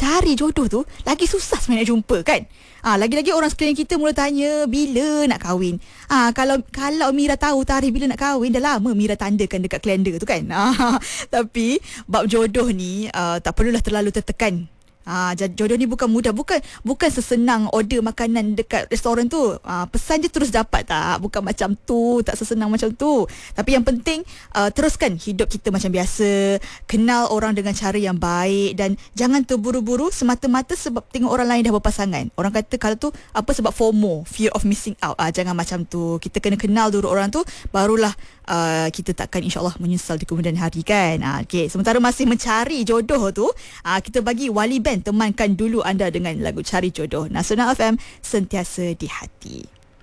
cari jodoh tu lagi susah sebenarnya nak jumpa kan. Lagi-lagi orang sekeliling kita mula tanya bila nak kahwin. Kalau Mira tahu tarikh bila nak kahwin, dah lama Mira tandakan dekat kalender tu kan. Tapi bab jodoh ni tak perlulah terlalu tertekan. Jodoh ni bukan mudah, bukan sesenang order makanan dekat restoran tu. Pesan je terus dapat tak? Bukan macam tu, tak sesenang macam tu. Tapi yang penting teruskan hidup kita macam biasa, kenal orang dengan cara yang baik dan jangan terburu-buru semata-mata sebab tengok orang lain dah berpasangan. Orang kata kalau tu apa, sebab FOMO, fear of missing out. Jangan macam tu. Kita kena kenal dulu orang tu, barulah kita takkan insyaAllah menyesal di kemudian hari kan. Okay, sementara masih mencari jodoh tu, kita bagi Wali Band temankan dulu anda dengan lagu Cari Jodoh. Nasional FM, sentiasa di hati.